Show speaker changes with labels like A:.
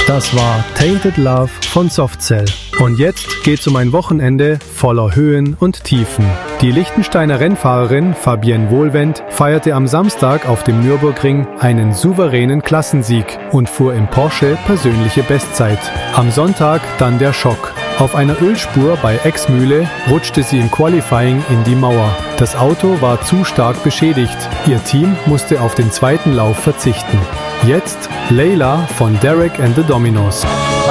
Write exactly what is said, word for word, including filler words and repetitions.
A: Das war Tainted Love von Softcell. Und jetzt geht's um ein Wochenende voller Höhen und Tiefen. Die Liechtensteiner Rennfahrerin Fabienne Wohlwend feierte am Samstag auf dem Nürburgring einen souveränen Klassensieg und fuhr im Porsche persönliche Bestzeit. Am Sonntag dann der Schock. Auf einer Ölspur bei Exmühle rutschte sie im Qualifying in die Mauer. Das Auto war zu stark beschädigt. Ihr Team musste auf den zweiten Lauf verzichten. Jetzt Layla von Derek and the Dominos.